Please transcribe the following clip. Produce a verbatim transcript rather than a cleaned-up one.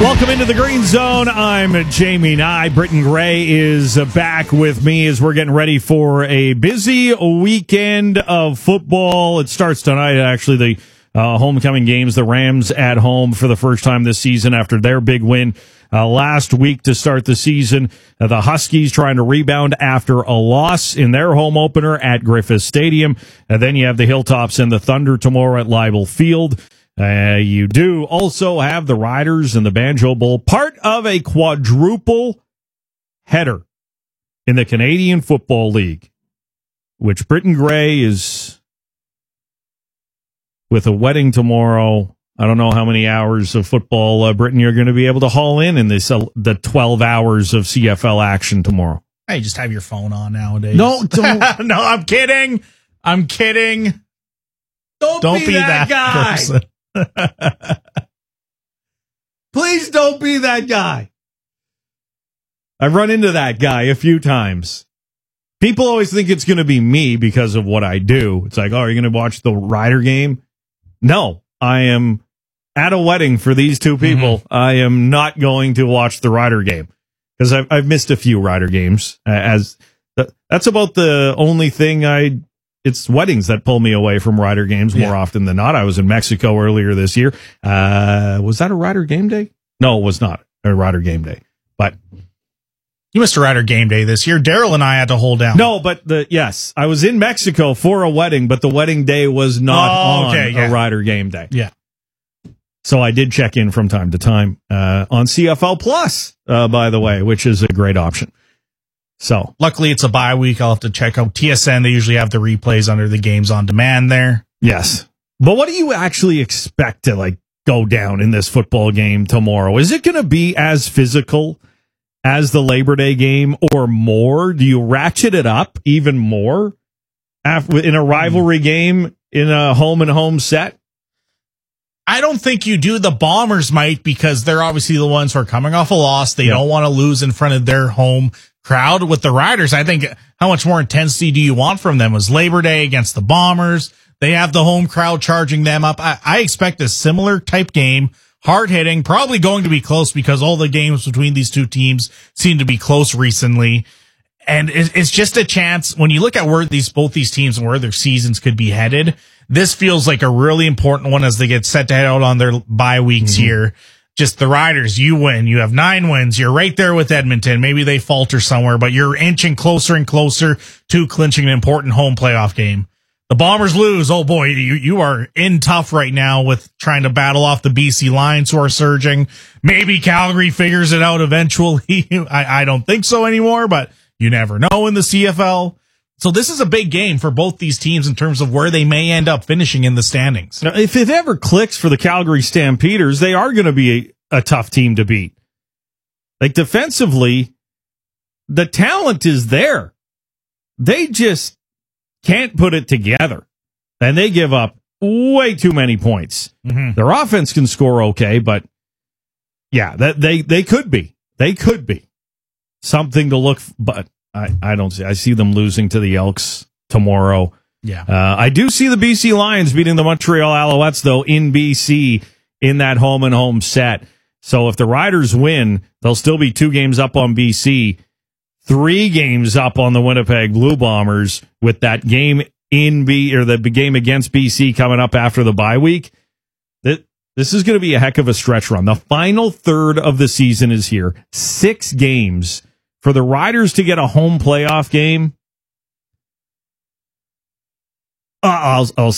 Welcome into the Green Zone. I'm Jamie Nye. Britton Gray is back with me as we're getting ready for a busy weekend of football. It starts tonight, actually, the uh, homecoming games. The Rams at home for the first time this season after their big win uh, last week to start the season. Uh, the Huskies trying to rebound after a loss in their home opener at Griffith Stadium. And then you have the Hilltops and the Thunder tomorrow at Leibel Field. Uh, you do also have the Riders and the Banjo Bowl, part of a quadruple header in the Canadian Football League, which Britton Gray is with a wedding tomorrow. I don't know how many hours of football, uh, Britton, you're going to be able to haul in in this uh, the twelve hours of C F L action tomorrow. Hey, just have your phone on nowadays. No, don't. No, I'm kidding. I'm kidding. Don't, Don't be, be that, that guy. person. Please don't be that guy. I've run into that guy a few times. People always think it's going to be me because of what I do. It's like, oh, are you going to watch the Rider game? No, I am at a wedding for these two people. Mm-hmm. I am not going to watch the Rider game because I've, I've missed a few Rider games. Uh, as the, that's about the only thing I. It's weddings that pull me away from Rider games more yeah. often than not. I was in Mexico earlier this year. Uh, was that a Rider game day? No, it was not a Rider game day. But you missed a Rider game day this year. Daryl and I had to hold down. No, but the yes, I was in Mexico for a wedding, but the wedding day was not oh, on okay, yeah. a Rider game day. Yeah. So I did check in from time to time uh, on C F L Plus, uh, by the way, which is a great option. So luckily it's a bye week. I'll have to check out T S N. They usually have the replays under the games on demand there. Yes. But what do you actually expect to like go down in this football game tomorrow? Is it going to be as physical as the Labor Day game or more? Do you ratchet it up even more after, in a rivalry mm. game in a home and home set? I don't think you do. The Bombers might because they're obviously the ones who are coming off a loss. They yep. don't want to lose in front of their home crowd. With the Riders, I think how much more intensity do you want from them? It was Labor Day against the Bombers. They have the home crowd charging them up. I, I expect a similar type game, hard hitting, probably going to be close because all the games between these two teams seem to be close recently. And it's just a chance when you look at where these, both these teams and where their seasons could be headed. This feels like a really important one as they get set to head out on their bye weeks mm-hmm. here. Just the Riders, you win. You have nine wins. You're right there with Edmonton. Maybe they falter somewhere, but you're inching closer and closer to clinching an important home playoff game. The Bombers lose. Oh boy, you, you are in tough right now with trying to battle off the B C Lions who are surging. Maybe Calgary figures it out eventually. I, I don't think so anymore, but you never know in the C F L. So this is a big game for both these teams in terms of where they may end up finishing in the standings. Now, if it ever clicks for the Calgary Stampeders, they are going to be a, a tough team to beat. Like defensively, the talent is there. They just can't put it together. And they give up way too many points. Mm-hmm. Their offense can score okay, but yeah, that they, they could be. They could be. Something to look, but I, I don't see. I see them losing to the Elks tomorrow. Yeah. Uh, I do see the B C Lions beating the Montreal Alouettes, though, in B C in that home and home set. So if the Riders win, they'll still be two games up on B C, three games up on the Winnipeg Blue Bombers with that game in B or the game against B C coming up after the bye week. That This is going to be a heck of a stretch run. The final third of the season is here. Six games. For the Riders to get a home playoff game, uh, I'll, I'll